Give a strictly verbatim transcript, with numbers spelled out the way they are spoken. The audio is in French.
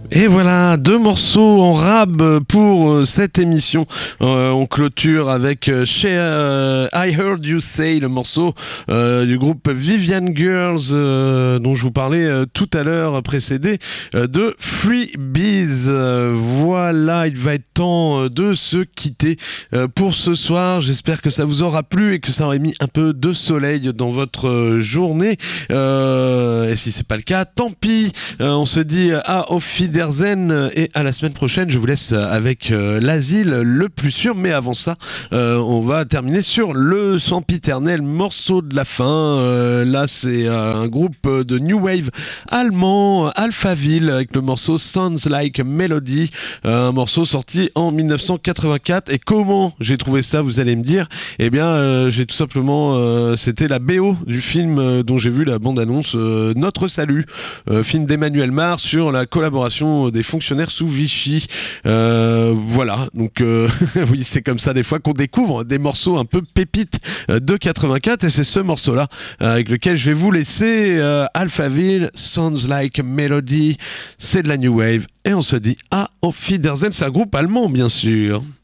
Et voilà, deux morceaux en rab pour euh, cette émission. Euh, on clôture avec euh, chez euh, I Heard You Say, le morceau euh, du groupe Vivian Girls euh, dont je vous parlais euh, tout à l'heure, précédé euh, de Freebies. Euh, voilà, il va être temps euh, de se quitter euh, pour ce soir. J'espère que ça vous aura plu et que ça aurait mis un peu de soleil dans votre euh, journée. Euh, et si c'est pas le cas, tant pis. Euh, on se dit à Auf Wiedersehen et à la semaine prochaine. Je vous laisse avec euh, l'asile le plus sûr, mais avant ça, euh, on va terminer sur le sempiternel morceau de la fin. Euh, là, c'est euh, un groupe de new wave allemand, Alphaville, avec le morceau Sounds Like a Melody, euh, un morceau sorti en dix-neuf cent quatre-vingt-quatre. Et comment j'ai trouvé ça, vous allez me dire? Eh bien, euh, j'ai tout simplement, euh, c'était la B O du film euh, dont j'ai vu la bande-annonce, euh, Notre Salut, euh, film d'Emmanuel Mar sur la collaboration des fonctionnaires sous Vichy. Euh, voilà, donc euh, oui, c'est comme ça des fois qu'on découvre des morceaux un peu pépites de quatre-vingt-quatre, et c'est ce morceau-là euh, avec lequel je vais vous laisser. euh, Alphaville, Sounds Like a Melody, c'est de la New Wave, et on se dit à Auf Wiedersehen. C'est un groupe allemand, bien sûr.